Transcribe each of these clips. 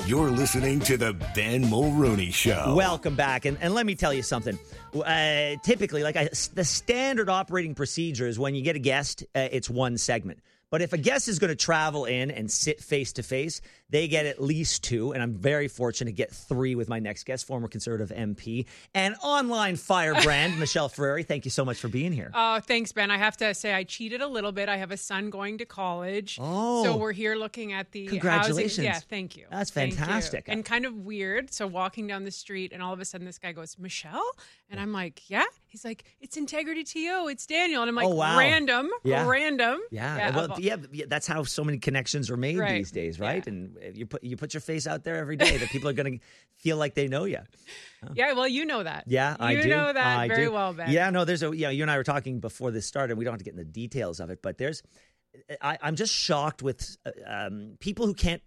You're listening to the Ben Mulroney Show. Welcome back. And let me tell you something. Typically, the standard operating procedure is when you get a guest, it's one segment. But if a guest is going to travel in and sit face to face, they get at least two. And I'm very fortunate to get three with my next guest, former Conservative MP and online firebrand, Michelle Ferrari. Thank you so much for being here. Oh, thanks, Ben. I have to say I cheated a little bit. I have a son going to college. Oh. So we're here looking at the Congratulations. housing. Yeah, thank you. That's Thank fantastic. you. And kind of weird. So walking down the street and all of a sudden this guy goes, Michelle? And I'm like, yeah. He's like, it's Integrity TO. It's Daniel. And I'm like, Oh, wow. random. Yeah. Random. Yeah. Yeah, that's how so many connections are made these days, right? Yeah. And you put your face out there every day that people are going to feel like they know you. Yeah, well, you know that. Yeah, I do. You know that I very do. well, Ben. Yeah, no, you and I were talking before this started. We don't have to get into the details of it, but I'm just shocked with people who can't.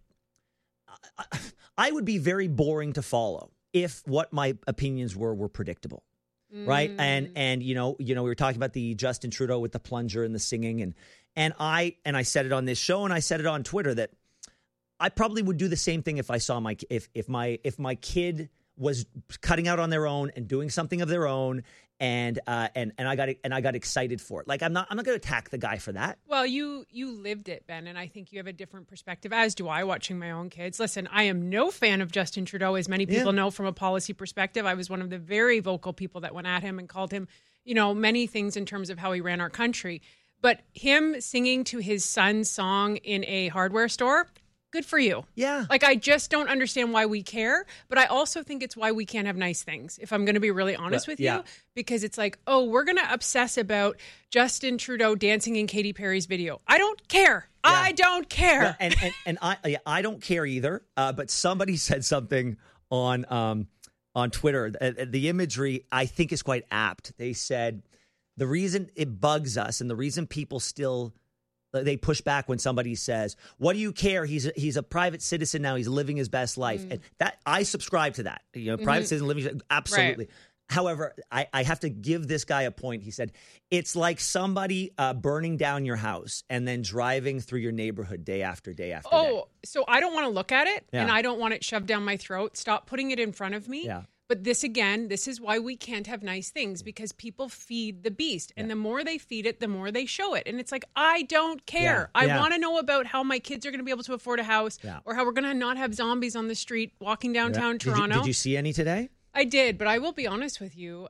I would be very boring to follow if what my opinions were predictable. Right. And we were talking about the Justin Trudeau with the plunger and the singing and I said it on this show and I said it on Twitter that I probably would do the same thing if I saw if my kid was cutting out on their own and doing something of their own and I got excited for it. Like I'm not going to attack the guy for that. Well, you lived it, Ben, and I think you have a different perspective, as do I, watching my own kids. Listen, I am no fan of Justin Trudeau, as many people know from a policy perspective. I was one of the very vocal people that went at him and called him, many things in terms of how he ran our country. But him singing to his son's song in a hardware store, good for you. Yeah. Like, I just don't understand why we care, but I also think it's why we can't have nice things, if I'm going to be really honest with you, because it's like, oh, we're going to obsess about Justin Trudeau dancing in Katy Perry's video. I don't care. Yeah. I don't care. No, and I don't care either, but somebody said something on Twitter. The imagery, I think, is quite apt. They said the reason it bugs us and the reason people still they push back when somebody says, "What do you care? He's a private citizen now. He's living his best life." And that I subscribe to that. Private citizen living absolutely. Right. However, I have to give this guy a point. He said, it's like somebody burning down your house and then driving through your neighborhood day after day after day. Oh, so I don't want to look at it and I don't want it shoved down my throat. Stop putting it in front of me. Yeah. But this is why we can't have nice things, because people feed the beast. And the more they feed it, the more they show it. And it's like, I don't care. I want to know about how my kids are going to be able to afford a house or how we're going to not have zombies on the street walking downtown Toronto. Did you see any today? I did, but I will be honest with you.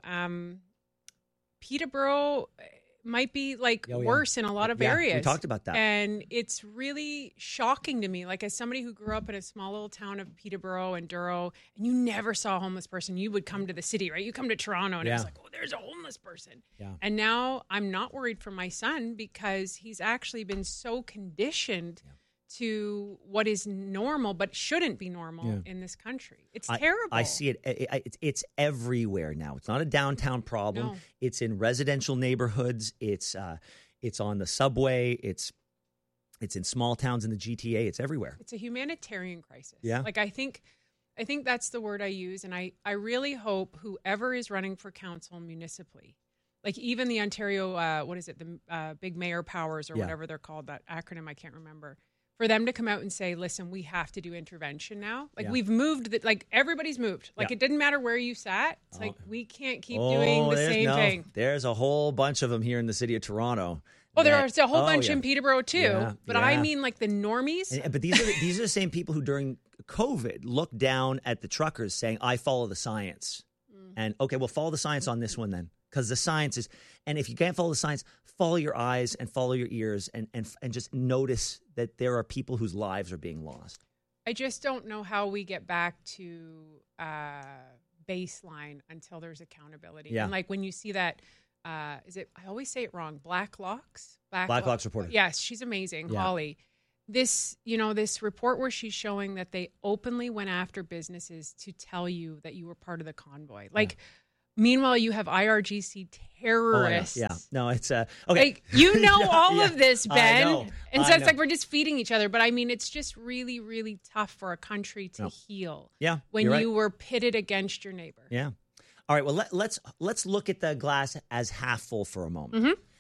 Peterborough might be worse in a lot of areas. We talked about that. And it's really shocking to me. Like, as somebody who grew up in a small little town of Peterborough and Douro, and you never saw a homeless person, you would come to the city, right? You come to Toronto and it was like, oh, there's a homeless person. Yeah. And now I'm not worried for my son because he's actually been so conditioned to what is normal but shouldn't be normal in this country. It's terrible. I see it. It's everywhere now. It's not a downtown problem. No. It's in residential neighborhoods. It's on the subway. It's in small towns in the GTA. It's everywhere. It's a humanitarian crisis. Yeah. Like, I think that's the word I use, and I really hope whoever is running for council municipally, like even the Ontario, the Big Mayor Powers or whatever they're called, that acronym I can't remember, for them to come out and say, listen, we have to do intervention now. Like, we've moved, everybody's moved. Like, it didn't matter where you sat. It's like, we can't keep doing the same thing. There's a whole bunch of them here in the city of Toronto. Oh, there's a whole bunch in Peterborough too. Yeah, but I mean, like, the normies. But these are the same people who during COVID looked down at the truckers saying, I follow the science. And okay, well, follow the science on this one then. Because the science is, and if you can't follow the science, follow your eyes and follow your ears and just notice that there are people whose lives are being lost. I just don't know how we get back to baseline until there's accountability. Yeah. And like when you see that, I always say it wrong, Black Locks reporter. Yes, she's amazing, Holly. This report where she's showing that they openly went after businesses to tell you that you were part of the convoy. Like, meanwhile, you have IRGC terrorists. Oh, yeah. No, it's okay. Like, all of this, Ben. I know. And so it's like we're just feeding each other. But I mean, it's just really, really tough for a country to heal. Yeah. When you were pitted against your neighbor. Yeah. All right. Well, let's look at the glass as half full for a moment. Mm-hmm.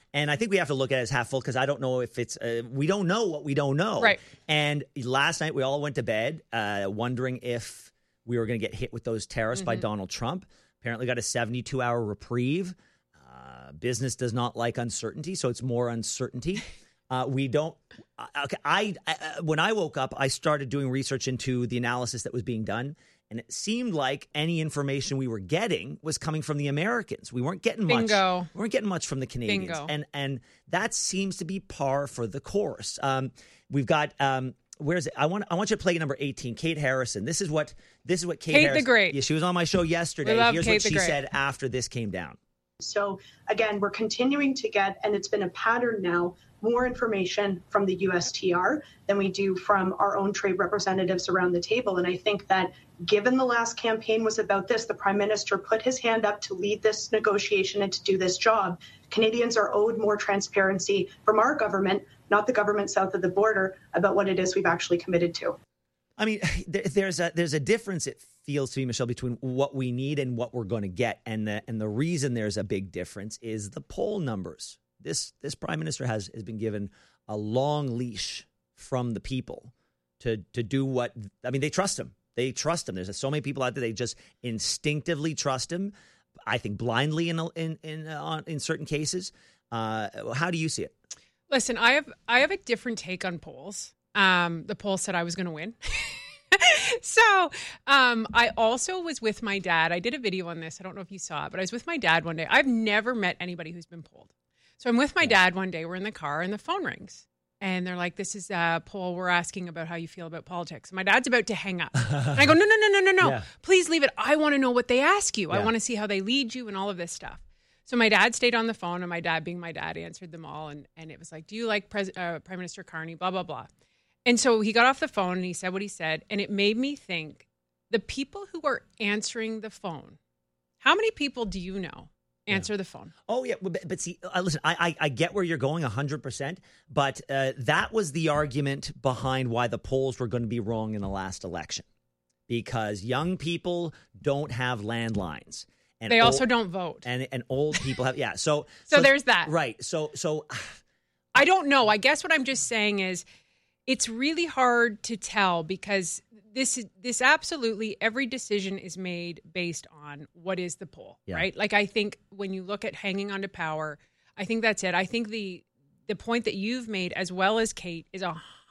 And I think we have to look at it as half full because I don't know if it's we don't know what we don't know. Right. And last night we all went to bed wondering if we were going to get hit with those tariffs by Donald Trump. Apparently got a 72-hour reprieve. Business does not like uncertainty, so it's more uncertainty. We don't. Okay, when I woke up, I started doing research into the analysis that was being done, and it seemed like any information we were getting was coming from the Americans. We weren't getting much. Bingo. We weren't getting much from the Canadians, Bingo. and that seems to be par for the course. We've got. Where is it? I want you to play number 18, Kate Harrison. This is what Kate Harrison, the Great. Yeah, she was on my show yesterday. We love Here's Kate what the she Great. said after this came down. So again, we're continuing to get, and it's been a pattern now, more information from the USTR than we do from our own trade representatives around the table. And I think that given the last campaign was about this, the Prime Minister put his hand up to lead this negotiation and to do this job. Canadians are owed more transparency from our government, not the government south of the border, about what it is we've actually committed to. I mean, there's a difference, it feels to me, Michelle, between what we need and what we're going to get. And the reason there's a big difference is the poll numbers. This Prime Minister has been given a long leash from the people to do what, I mean, they trust him. They trust him. There's so many people out there, they just instinctively trust him. I think blindly in certain cases. How do you see it? Listen, I have a different take on polls. The poll said I was going to win. So I also was with my dad. I did a video on this. I don't know if you saw it, but I was with my dad one day. I've never met anybody who's been polled. So I'm with my dad one day. We're in the car and the phone rings. And they're like, this is a poll. We're asking about how you feel about politics. And my dad's about to hang up. And I go, no. Yeah. Please leave it. I want to know what they ask you. Yeah. I want to see how they lead you and all of this stuff. So my dad stayed on the phone, and my dad, being my dad, answered them all. And it was like, do you like Prime Minister Carney? Blah, blah, blah. And so he got off the phone and he said what he said. And it made me think, the people who are answering the phone, how many people do you know answer the phone? Oh, yeah. But see, listen, I get where you're going 100%. But that was the argument behind why the polls were going to be wrong in the last election. Because young people don't have landlines. And they also don't vote. And old people have, yeah. So there's that. Right. So I don't know. I guess what I'm just saying is it's really hard to tell because this absolutely, every decision is made based on what is the poll, right? Like, I think when you look at hanging on to power, I think that's it. I think the point that you've made, as well as Kate, is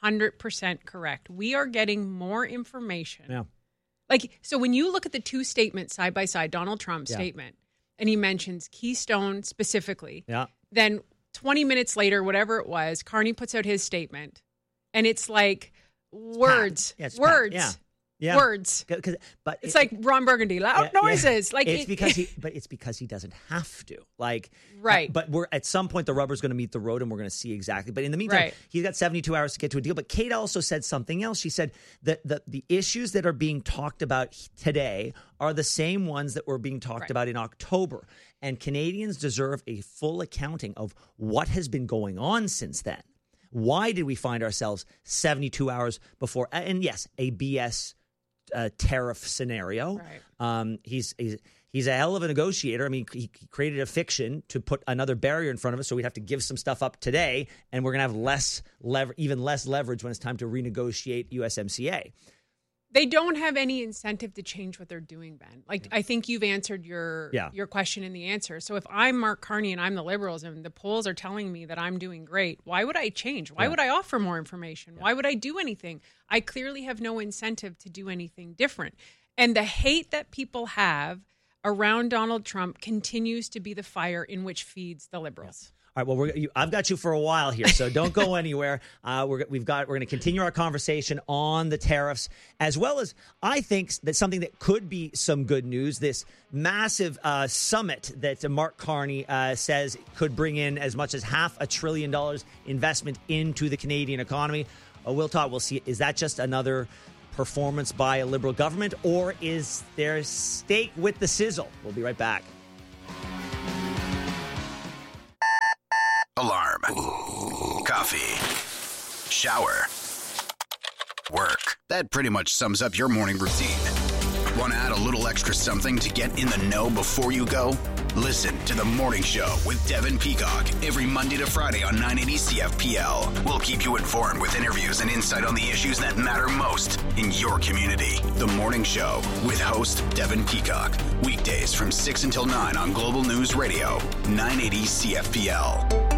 100% correct. We are getting more information. Yeah. Like, so when you look at the two statements side by side, Donald Trump's statement, and he mentions Keystone specifically, then 20 minutes later, whatever it was, Carney puts out his statement, and it's like words, words. Yeah. Words. But it's like Ron Burgundy, loud noises. Like it's because he doesn't have to. Like, right. But we're at some point the rubber's going to meet the road, and we're going to see exactly. But in the meantime, he's got 72 hours to get to a deal. But Kate also said something else. She said that the issues that are being talked about today are the same ones that were being talked about in October. And Canadians deserve a full accounting of what has been going on since then. Why did we find ourselves 72 hours before? And yes, a BS tariff scenario. Right. He's a hell of a negotiator. I mean, he created a fiction to put another barrier in front of us, so we'd have to give some stuff up today, and we're going to have even less leverage when it's time to renegotiate USMCA. They don't have any incentive to change what they're doing, Ben. Like, I think you've answered your question in the answer. So if I'm Mark Carney and I'm the Liberals and the polls are telling me that I'm doing great, why would I change? Why would I offer more information? Why would I do anything? I clearly have no incentive to do anything different. And the hate that people have around Donald Trump continues to be the fire in which feeds the Liberals. All right, well, I've got you for a while here, so don't go anywhere. We're going to continue our conversation on the tariffs, as well as I think that something that could be some good news, this massive summit that Mark Carney says could bring in as much as $500 billion investment into the Canadian economy. We'll talk. We'll see. Is that just another performance by a Liberal government, or is there steak with the sizzle? We'll be right back. Alarm. Coffee. Shower. Work. That pretty much sums up your morning routine. Want to add a little extra something to get in the know before you go? Listen to The Morning Show with Devin Peacock every Monday to Friday on 980 CFPL. We'll keep you informed with interviews and insight on the issues that matter most in your community. The Morning Show with host Devin Peacock. Weekdays from 6 until 9 on Global News Radio, 980 CFPL.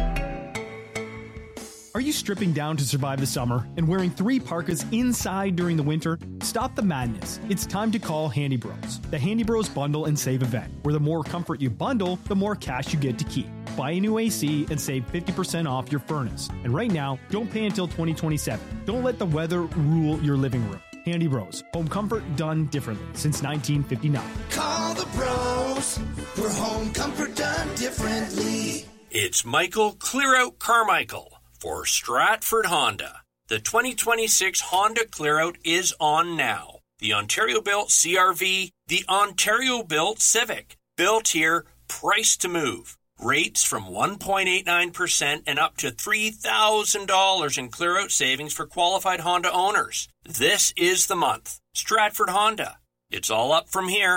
Are you stripping down to survive the summer and wearing 3 parkas inside during the winter? Stop the madness. It's time to call Handy Bros. The Handy Bros Bundle and Save event, where the more comfort you bundle, the more cash you get to keep. Buy a new AC and save 50% off your furnace. And right now, don't pay until 2027. Don't let the weather rule your living room. Handy Bros. Home comfort done differently since 1959. Call the bros for home comfort done differently. It's Michael Clearout Carmichael for Stratford Honda. The 2026 Honda Clearout is on now. The Ontario-built CR-V, the Ontario-built Civic. Built here, priced to move. Rates from 1.89% and up to $3,000 in clear-out savings for qualified Honda owners. This is the month. Stratford Honda. It's all up from here.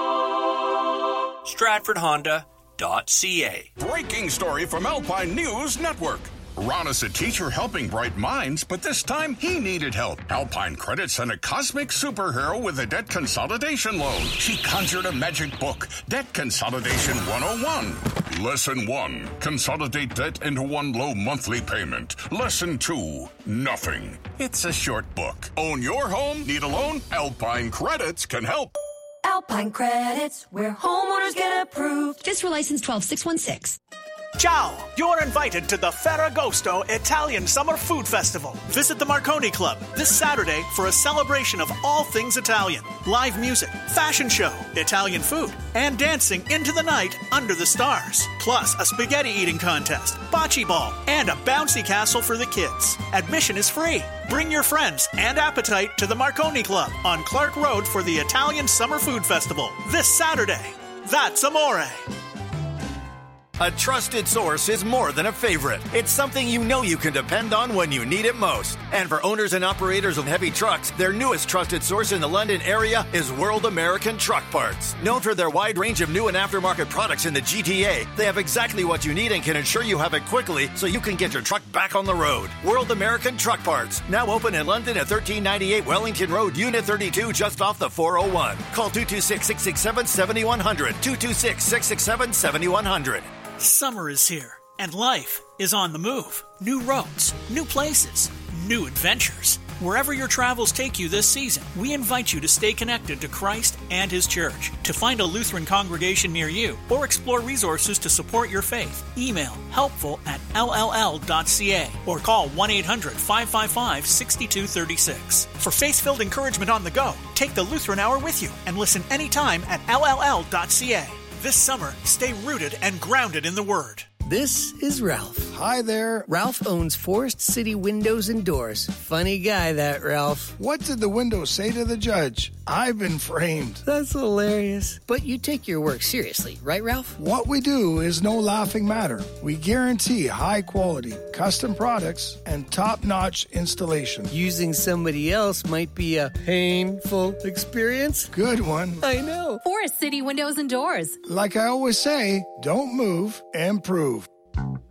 StratfordHonda.ca. Breaking story from Alpine News Network. Ron is a teacher helping bright minds, but this time he needed help. Alpine Credit sent a cosmic superhero with a debt consolidation loan. She conjured a magic book, Debt Consolidation 101. Lesson 1, consolidate debt into one low monthly payment. Lesson 2, nothing. It's a short book. Own your home? Need a loan? Alpine Credits can help. Alpine Credits, where homeowners get approved. FSRA license 12616. Ciao! You're invited to the Ferragosto Italian Summer Food Festival. Visit the Marconi Club this Saturday for a celebration of all things Italian. Live music, fashion show, Italian food, and dancing into the night under the stars. Plus a spaghetti eating contest, bocce ball, and a bouncy castle for the kids. Admission is free. Bring your friends and appetite to the Marconi Club on Clark Road for the Italian Summer Food Festival this Saturday. That's amore. A trusted source is more than a favorite. It's something you know you can depend on when you need it most. And for owners and operators of heavy trucks, their newest trusted source in the London area is World American Truck Parts. Known for their wide range of new and aftermarket products in the GTA, they have exactly what you need and can ensure you have it quickly so you can get your truck back on the road. World American Truck Parts, now open in London at 1398 Wellington Road, Unit 32, just off the 401. Call 226-667-7100, 226-667-7100. Summer is here, and life is on the move. New roads, new places, new adventures. Wherever your travels take you this season, we invite you to stay connected to Christ and His church. To find a Lutheran congregation near you or explore resources to support your faith, email helpful@lll.ca or call 1-800-555-6236. For faith-filled encouragement on the go, take the Lutheran Hour with you and listen anytime at lll.ca. This summer, stay rooted and grounded in the Word. This is Ralph. Hi there. Ralph owns Forest City Windows and Doors. Funny guy, that Ralph. What did the window say to the judge? I've been framed. That's hilarious. But you take your work seriously, right, Ralph? What we do is no laughing matter. We guarantee high quality, custom products, and top-notch installation. Using somebody else might be a painful experience. Good one. I know. Forest City Windows and Doors. Like I always say, don't move, improve.